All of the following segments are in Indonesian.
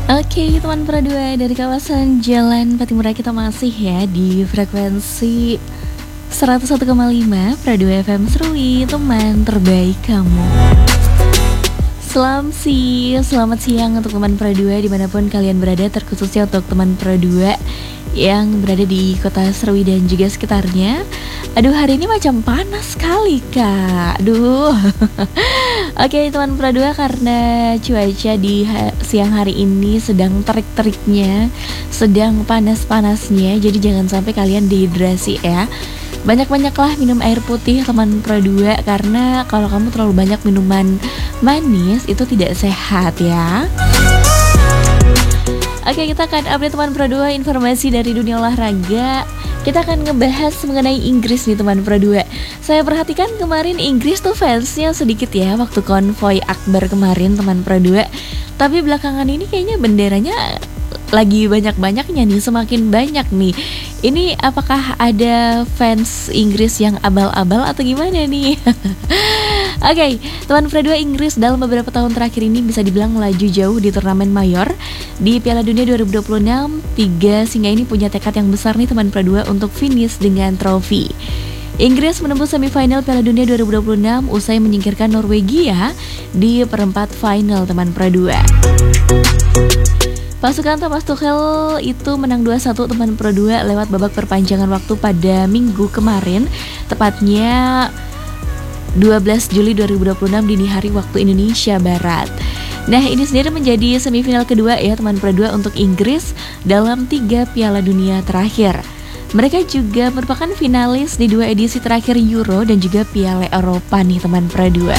Oke, teman Pradua dari kawasan Jalan Patimura, kita masih ya di frekuensi 101,5 Pradua FM Serui, teman terbaik kamu. Selamat siang untuk teman Pradua dimanapun kalian berada, terkhususnya untuk teman Pradua yang berada di kota Serui dan juga sekitarnya. Aduh, hari ini macam panas sekali kak. Aduh. Oke teman Pradua, karena cuaca di siang hari ini sedang terik-teriknya, sedang panas-panasnya, jadi jangan sampai kalian dehidrasi ya. Banyak-banyaklah minum air putih teman Pradua, karena kalau kamu terlalu banyak minuman manis itu tidak sehat ya. Oke, kita akan update teman Pradua informasi dari dunia olahraga. Kita akan ngebahas mengenai Inggris nih teman Pradua. Saya perhatikan kemarin Inggris tuh fansnya sedikit ya waktu konvoy akbar kemarin teman Pradua. Tapi belakangan ini kayaknya benderanya lagi banyak-banyaknya nih, semakin banyak nih. Ini apakah ada fans Inggris yang abal-abal atau gimana nih? Oke, teman Pradua, Inggris dalam beberapa tahun terakhir ini bisa dibilang melaju jauh di turnamen mayor. Di Piala Dunia 2026, tiga singa ini punya tekad yang besar nih teman Pradua untuk finish dengan trofi. Inggris menembus semifinal Piala Dunia 2026 usai menyingkirkan Norwegia di perempat final teman Pradua. Pasukan Thomas Tuchel itu menang 2-1 teman Pradua lewat babak perpanjangan waktu pada minggu kemarin, tepatnya 12 Juli 2026 dini hari waktu Indonesia Barat. Nah, ini sendiri menjadi semifinal kedua ya teman Pradua untuk Inggris dalam 3 Piala Dunia terakhir. Mereka juga merupakan finalis di 2 edisi terakhir Euro dan juga Piala Eropa nih teman Pradua.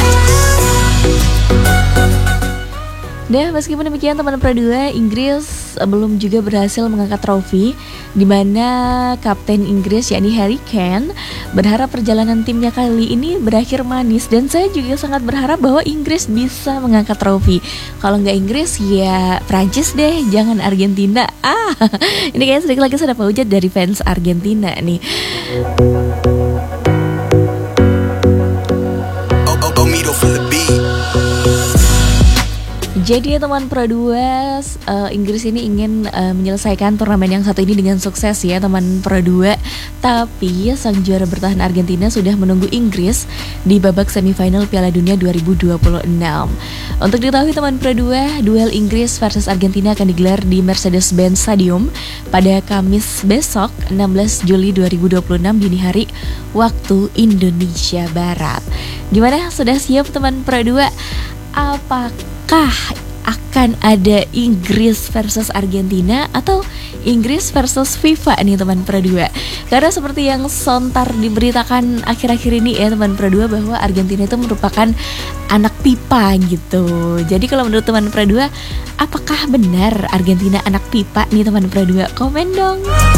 Nah, meskipun demikian teman Pradua, Inggris belum juga berhasil mengangkat trofi, di mana Kapten Inggris yakni Harry Kane berharap perjalanan timnya kali ini berakhir manis, dan saya juga sangat berharap bahwa Inggris bisa mengangkat trofi. Kalau nggak Inggris ya Prancis deh, jangan Argentina. Ini kayaknya sedikit lagi saya dapat hujat dari fans Argentina nih. Jadi teman Pradua, Inggris ini ingin menyelesaikan turnamen yang satu ini dengan sukses ya teman Pradua. Tapi sang juara bertahan Argentina sudah menunggu Inggris di babak semifinal Piala Dunia 2026. Untuk diketahui teman Pradua, duel Inggris versus Argentina akan digelar di Mercedes-Benz Stadium pada Kamis besok 16 Juli 2026 dini hari waktu Indonesia Barat. Gimana, sudah siap teman Pradua? Apakah akan ada Inggris versus Argentina atau Inggris versus FIFA nih teman Pradua? Karena seperti yang sontar diberitakan akhir-akhir ini ya teman Pradua, bahwa Argentina itu merupakan anak pipa gitu. Jadi kalau menurut teman Pradua, apakah benar Argentina anak pipa nih teman Pradua? Komen dong.